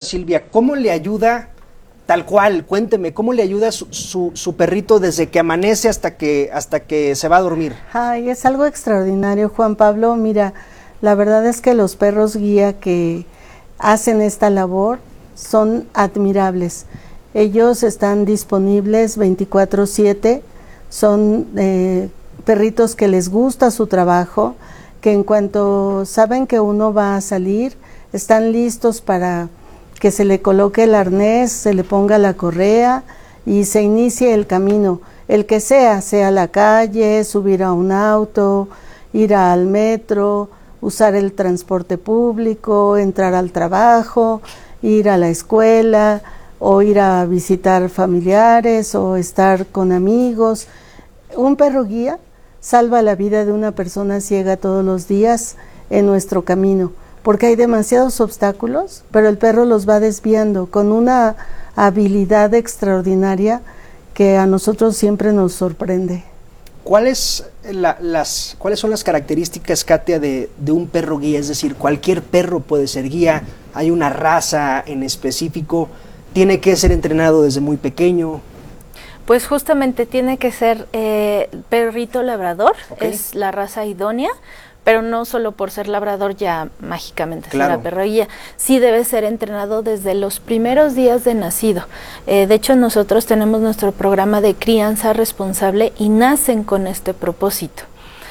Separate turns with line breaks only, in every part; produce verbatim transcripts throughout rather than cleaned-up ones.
Silvia, ¿cómo le ayuda, tal cual, cuénteme, cómo le ayuda su, su, su perrito desde que amanece hasta que, hasta que se va a dormir?
Ay, es algo extraordinario, Juan Pablo. Mira, la verdad es que los perros guía que hacen esta labor son admirables. Ellos están disponibles veinticuatro siete, son eh, perritos que les gusta su trabajo, que en cuanto saben que uno va a salir, están listos para que se le coloque el arnés, se le ponga la correa y se inicie el camino, el que sea, sea la calle, subir a un auto, ir al metro, usar el transporte público, entrar al trabajo, ir a la escuela o ir a visitar familiares o estar con amigos. Un perro guía salva la vida de una persona ciega todos los días en nuestro camino, porque hay demasiados obstáculos, pero el perro los va desviando con una habilidad extraordinaria que a nosotros siempre nos sorprende.
¿Cuáles, la, las, ¿Cuáles son las características, Katia, de, de un perro guía? Es decir, cualquier perro puede ser guía, hay una raza en específico, tiene que ser entrenado desde muy pequeño.
Pues justamente tiene que ser eh, perrito labrador, okay. Es la raza idónea, pero no solo por ser labrador ya mágicamente
claro.
será perro guía, sí debe ser entrenado desde los primeros días de nacido. Eh, de hecho, nosotros tenemos nuestro programa de crianza responsable y nacen con este propósito.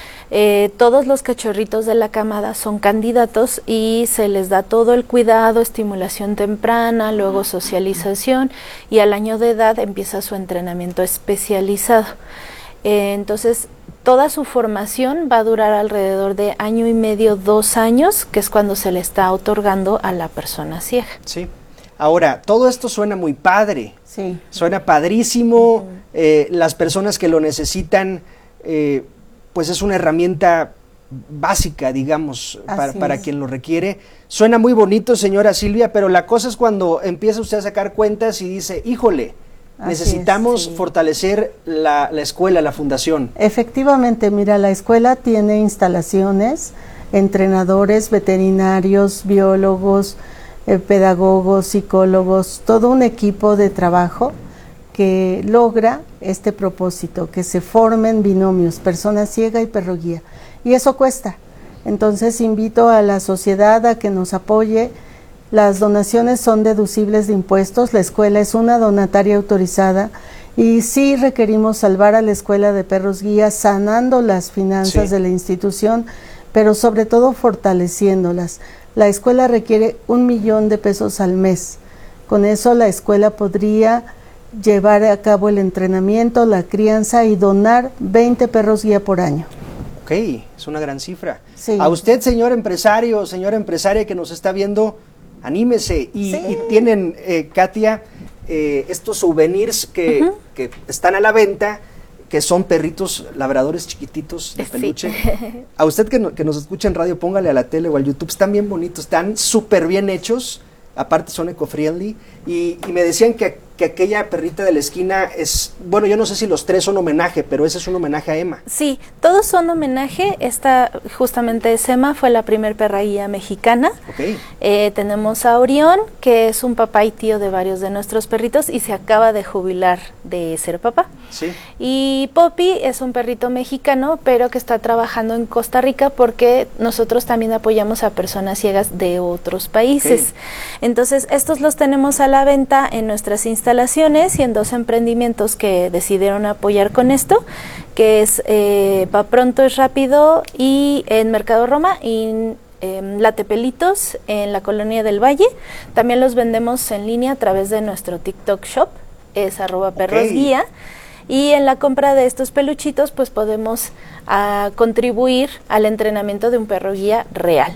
Eh, todos los cachorritos de la camada son candidatos y se les da todo el cuidado, estimulación temprana, luego socialización y al año de edad empieza su entrenamiento especializado. Eh, entonces, toda su formación va a durar alrededor de año y medio, dos años, que es cuando se le está otorgando a la persona ciega.
Sí. Ahora, todo esto suena muy padre,
sí.
Suena padrísimo, uh-huh. eh, las personas que lo necesitan, eh, pues es una herramienta básica, digamos, para, para quien lo requiere. Suena muy bonito, señora Silvia, pero la cosa es cuando empieza usted a sacar cuentas y dice, híjole, así necesitamos es, sí. fortalecer la, la escuela, la fundación.
Efectivamente, mira, la escuela tiene instalaciones, entrenadores, veterinarios, biólogos, eh, pedagogos, psicólogos, todo un equipo de trabajo que logra este propósito, que se formen binomios, persona ciega y perro guía. Y eso cuesta. Entonces invito a la sociedad a que nos apoye. Las donaciones son deducibles de impuestos, la escuela es una donataria autorizada y sí requerimos salvar a la escuela de perros guías sanando las finanzas sí. de la institución, pero sobre todo fortaleciéndolas. La escuela requiere un millón de pesos al mes. Con eso la escuela podría llevar a cabo el entrenamiento, la crianza y donar veinte perros guía por año.
Ok, es una gran cifra.
Sí.
A usted, señor empresario, señora empresaria que nos está viendo, anímese. Y,
sí.
y tienen, eh, Katia, eh, estos souvenirs que, uh-huh. que están a la venta, que son perritos labradores chiquititos de peluche. Sí. A usted que, no, que nos escucha en radio, póngale a la tele o al YouTube, están bien bonitos, están súper bien hechos, aparte son eco-friendly, y, y me decían que, que aquella perrita de la esquina es, bueno, yo no sé si los tres son homenaje, pero ese es un homenaje a Emma.
Sí, todos son homenaje. Esta justamente es Emma, fue la primer perra guía mexicana.
Okay.
Eh, tenemos a Orión, que es un papá y tío de varios de nuestros perritos y se acaba de jubilar de ser papá.
Sí.
Y Poppy es un perrito mexicano, pero que está trabajando en Costa Rica porque nosotros también apoyamos a personas ciegas de otros países. Okay. Entonces, estos los tenemos a la venta en nuestras instalaciones y en dos emprendimientos que decidieron apoyar con esto, que es eh, Pa Pronto es Rápido y en Mercado Roma y eh, Latepelitos en la Colonia del Valle. También los vendemos en línea a través de nuestro TikTok shop, es arroba perros guía. Y en la compra de estos peluchitos pues podemos uh, contribuir al entrenamiento de un perro guía real.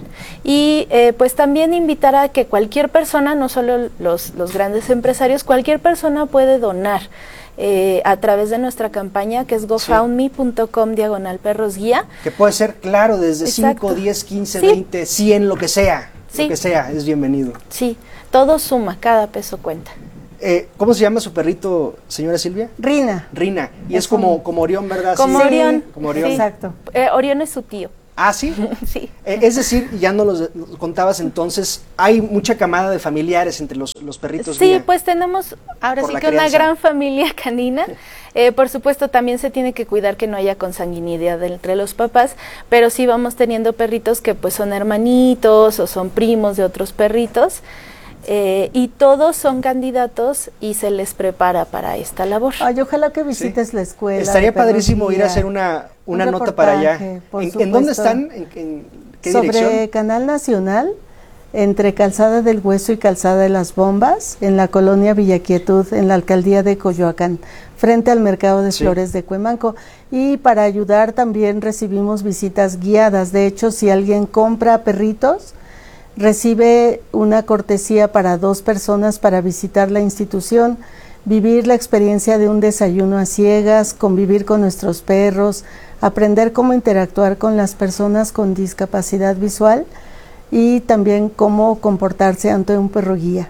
Y eh, pues también invitar a que cualquier persona, no solo los, los grandes empresarios, cualquier persona puede donar eh, a través de nuestra campaña que es gofundme punto com diagonal perros guía.
Que puede ser, claro, desde cinco, diez, quince, sí. veinte, cien, lo que sea, sí. lo que sea, es bienvenido.
Sí, todo suma, cada peso cuenta.
Eh, ¿Cómo se llama su perrito, señora Silvia?
Rina.
Rina. Y es, es como, como Orión, ¿verdad?
Como
sí.
Orión.
Como Orión.
Sí. Exacto.
Eh, Orión es su tío.
¿Ah, sí?
Sí.
Eh, es decir, ya nos lo nos contabas entonces, hay mucha camada de familiares entre los, los perritos
Sí,
guía.
pues tenemos ahora
Por
sí
la
que una
crianza.
gran familia canina. Eh, por supuesto, también se tiene que cuidar que no haya consanguinidad entre los papás, pero sí vamos teniendo perritos que pues son hermanitos o son primos de otros perritos. Eh, y todos son candidatos y se les prepara para esta labor.
Ay, ojalá que visites
Sí.
la escuela.
Estaría
de perros
padrísimo ir a
guía.
hacer una, una
Un
nota para allá.
reportaje, por
¿En, ¿En dónde
supuesto.
están? ¿En, en qué
Sobre
dirección?
Canal Nacional, entre Calzada del Hueso y Calzada de las Bombas, en la colonia Villa Quietud, en la alcaldía de Coyoacán, frente al Mercado de
Sí.
Flores de Cuemanco. Y para ayudar también recibimos visitas guiadas. De hecho, si alguien compra perritos, recibe una cortesía para dos personas para visitar la institución, vivir la experiencia de un desayuno a ciegas, convivir con nuestros perros, aprender cómo interactuar con las personas con discapacidad visual y también cómo comportarse ante un perro guía.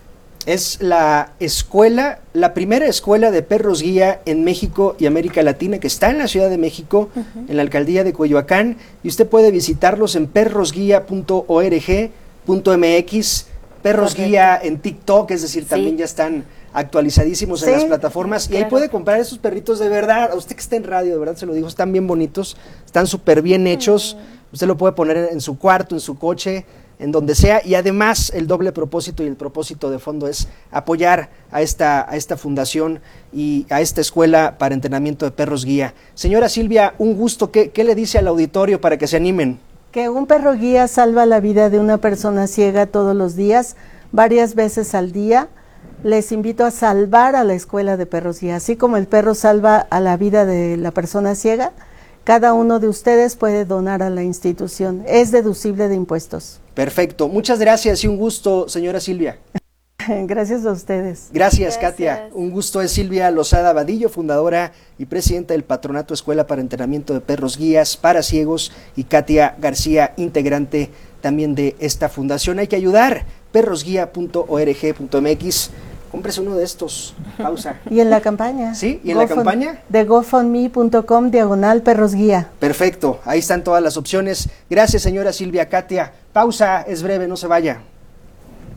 Es la escuela, la primera escuela de perros guía en México y América Latina, que está en la Ciudad de México, uh-huh. en la alcaldía de Coyoacán, y usted puede visitarlos en perros guía punto org punto m x, Perros Correcto. Guía en TikTok, es decir, también sí. ya están actualizadísimos sí, en las plataformas, claro. y ahí puede comprar esos perritos de verdad. A usted que está en radio, de verdad se lo digo, están bien bonitos, están súper bien hechos, mm. usted lo puede poner en, en su cuarto, en su coche, en donde sea, y además el doble propósito y el propósito de fondo es apoyar a esta, a esta fundación y a esta escuela para entrenamiento de perros guía. Señora Silvia, un gusto. ¿Qué, qué le dice al auditorio para que se animen?
Que un perro guía salva la vida de una persona ciega todos los días, varias veces al día. Les invito a salvar a la escuela de perros guía, así como el perro salva a la vida de la persona ciega. Cada uno de ustedes puede donar a la institución. Es deducible de impuestos.
Perfecto. Muchas gracias y un gusto, señora Silvia.
Gracias a ustedes.
Gracias,
Gracias,
Katia. Un gusto. Es Silvia Lozada Vadillo, fundadora y presidenta del Patronato Escuela para Entrenamiento de Perros Guías para Ciegos, y Katia García, integrante también de esta fundación. Hay que ayudar. perros guía punto org punto m x. Cómprese uno de estos. Pausa.
Y en la campaña.
Sí, y en la campaña.
De gofundme punto com diagonal perros guía.
Perfecto, ahí están todas las opciones. Gracias, señora Silvia. Katia, pausa, es breve, no se vaya.